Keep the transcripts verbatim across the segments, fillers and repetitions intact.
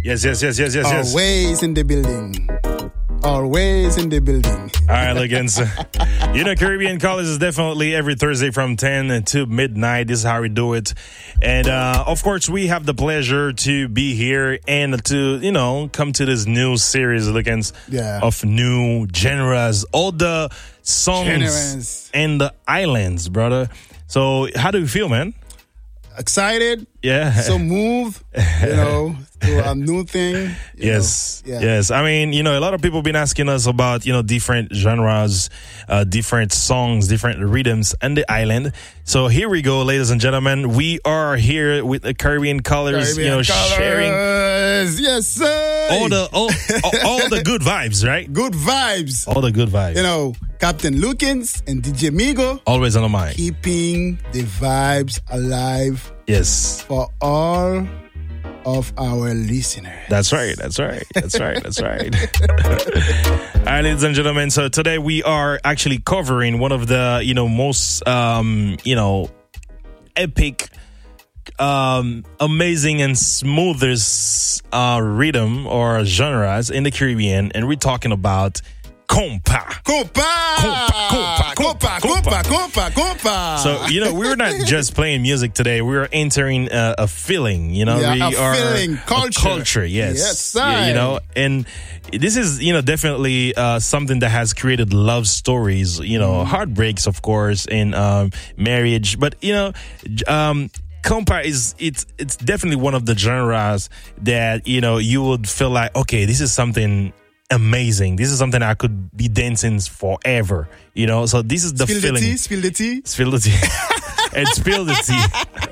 Yes, yes, yes, yes, yes, yes. Always in the building. Always in the building. All right, Liggins. You know, Caribbean Colors is definitely every Thursday from ten to midnight. This is how we do it. And, uh, of course, we have the pleasure to be here and to, you know, come to this new series, Liggins, yeah. of new genres. All the songs Genres. and the islands, brother. So, how do you feel, man? Excited. Yeah. So move, you know, to a new thing. Yes. Yeah. Yes. I mean, you know, a lot of people been asking us about, you know, different genres, uh, different songs, different rhythms and the island. So here we go, ladies and gentlemen. We are here with the Caribbean Colors, Caribbean you know, Colors. sharing Yes, sir. all the all, all, all the good vibes, right? Good vibes. All the good vibes. You know, Captain Lukins and D J Migo. Always on the mind. Keeping the vibes alive. Yes. For all of our listeners. That's right. That's right. That's right. That's right. All right, ladies and gentlemen. So today we are actually covering one of the, you know, most, um, you know, epic, um, amazing and smoothest uh, rhythm or genres in the Caribbean. And we're talking about compa. Compa! Compa, compa, compa, compa, compa. So, you know, we're not just playing music today. We're entering a, a feeling, you know. Yeah, we a are feeling, culture. A culture, yes. Yes, yeah, you sir. know, and this is, you know, definitely uh, something that has created love stories, you know, mm. heartbreaks, of course, in um, marriage. But, you know, um, compa is it's it's definitely one of the genres that, you know, you would feel like, okay, this is something amazing. This is something I could be dancing forever, you know. So this is the spill feeling. The tea, spill the tea. Spill the tea. And spill the tea.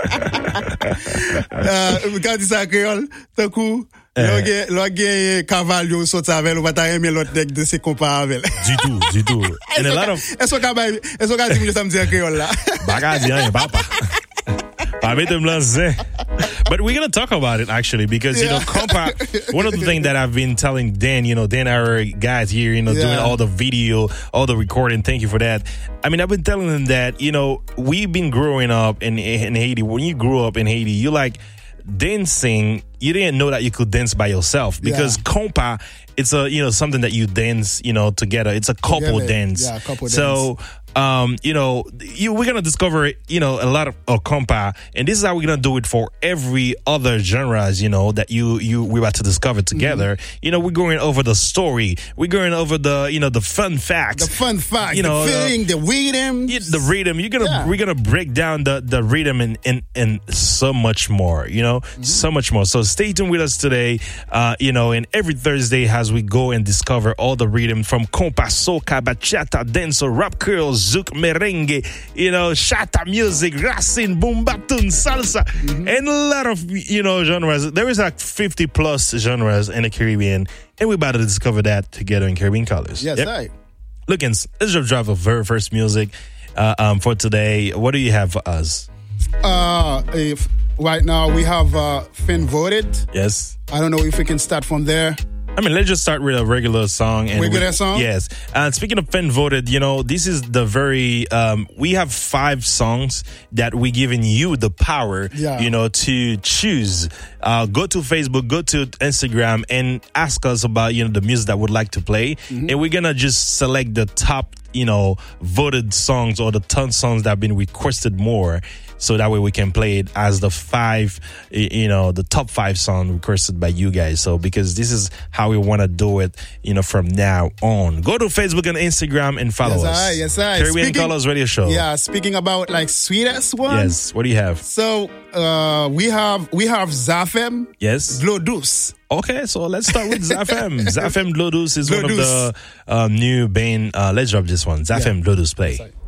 uh, Quand ça créole, tout coup, l'on gagne cavallo saute avec, on va t'aimer l'autre deck de ses compas avec. Du tout, du tout. And a lot of. Est-ce qu'on a est-ce qu'on a dit que ça me dit créole là? Bagadi hein, papa. But we're going to talk about it actually because, yeah. you know, compa, one of the things that I've been telling Dan, you know, Dan, our guys here, you know, yeah. doing all the video, all the recording. Thank you for that. I mean, I've been telling them that, you know, we've been growing up in, in Haiti. When you grew up in Haiti, you like dancing. You didn't know that you could dance by yourself because yeah. compa, it's a, you know, something that you dance, you know, together. It's a couple together. dance. Yeah, couple so, dance. Um, you know, you, we're gonna discover, you know, a lot of uh, compa, and this is how we're gonna do it for every other genres, you know, that you you we're about to discover together. Mm-hmm. You know, we're going over the story, we're going over the, you know, the fun facts, the fun facts, you know, the feeling, the, the rhythm, the rhythm. You're gonna yeah. we're gonna break down the the rhythm and and and so much more, you know, mm-hmm. so much more. So stay tuned with us today, uh, you know, and every Thursday as we go and discover all the rhythm from compa, soca, bachata, dancehall, rap, curl, zouk, merengue. You know, shata music, racine, boom, batun, salsa, mm-hmm. and a lot of, you know, genres. There is like fifty plus genres in the Caribbean, and we're about to discover that together in Caribbean Colors. Yes, yep. right. Lookins, let's just drop the very first music uh, um, for today. What do you have for us? Uh, if right now we have uh, Finn Voted. Yes. I don't know if we can start from there. I mean, let's just start with a regular song. And regular we, song? Yes. And uh, speaking of Fan Voted, you know, this is the very, um, we have five songs that we're giving you the power, yeah. you know, to choose. Uh, go to Facebook, go to Instagram and ask us about, you know, the music that would like to play. Mm-hmm. And we're going to just select the top, you know, voted songs or the ton songs that have been requested more. So that way we can play it as the five, you know, the top five song requested by you guys. So because this is how we want to do it, you know, from now on. Go to Facebook and Instagram and follow yes, us. I, yes, I. Caribbean speaking, Colors Radio Show. Yeah, speaking about like sweetest one. Yes. What do you have? So uh, we have we have Zafem. Yes. Glodus. Okay, so let's start with Zafem. Zafem Glodus is Glodus. One of the uh, new band. Uh, let's drop this one. Zafem yeah. Glodus, play.